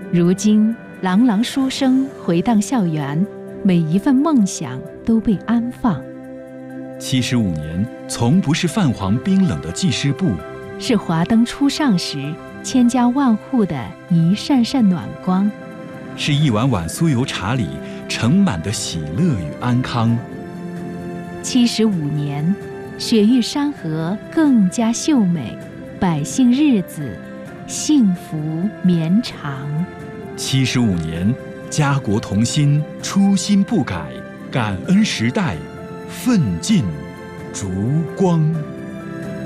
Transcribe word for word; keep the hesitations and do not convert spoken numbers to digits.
如今朗朗书声回荡校园，每一份梦想都被安放。 七十五年，从不是泛黄冰冷的记事簿， 是华灯初上时千家万户的一扇扇暖光， 是一碗碗酥油茶里盛满的喜乐与安康。 七十五年，雪域山河更加秀美，百姓日子幸福绵长。 七十五年，家国同心，初心不改，感恩时代，奋进烛光。